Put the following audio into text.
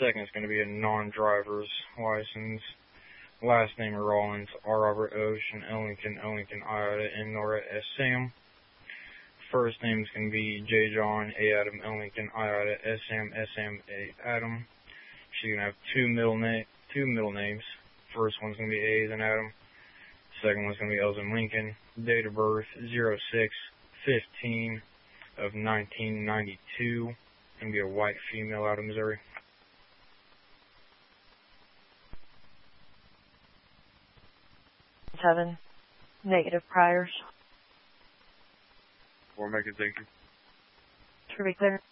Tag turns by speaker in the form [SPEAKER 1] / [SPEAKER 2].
[SPEAKER 1] Second is going to be a non-driver's license. Last name Rollins, R. Robert Ocean, L. Lincoln, Iota, N. Nora, S. Sam. First name is going to be J. John, A. Adam, L. Lincoln, Iota, S. Sam, A. Adam. She's going to have two middle names. First one's going to be A as in Adam. Second one's going to be L as in Lincoln. Date of birth, 06/15 of 1992. Going to be a white female out of Missouri.
[SPEAKER 2] 7 negative priors.
[SPEAKER 3] Or make it, thank you.
[SPEAKER 2] To be clear.